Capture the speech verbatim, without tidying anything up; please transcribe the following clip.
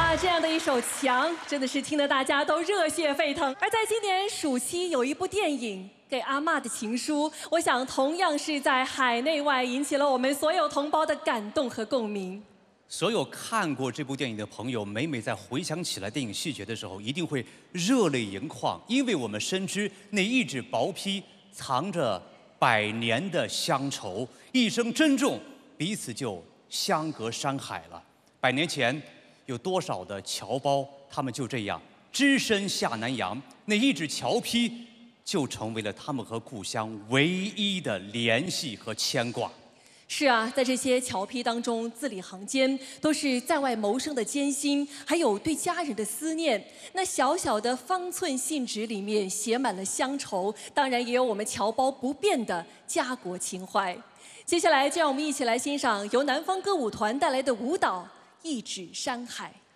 呀，这样的一首《墙》真的是听得大家都热血沸腾。而在今年暑期有一部电影《给阿嬷的情书》，我想同样是在海内外引起了我们所有同胞的感动和共鸣。 所有看过这部电影的朋友，每每在回想起来电影细节的时候，一定会热泪盈眶，因为我们深知那一纸薄批藏着百年的乡愁，一生珍重，彼此就相隔山海了。百年前，有多少的侨胞，他们就这样只身下南洋，那一纸侨批就成为了他们和故乡唯一的联系和牵挂。 是啊，在这些侨批当中，字里行间都是在外谋生的艰辛，还有对家人的思念。那小小的方寸信纸里面写满了乡愁，当然也有我们侨胞不变的家国情怀。接下来，就让我们一起来欣赏由南方歌舞团带来的舞蹈《一指山海》。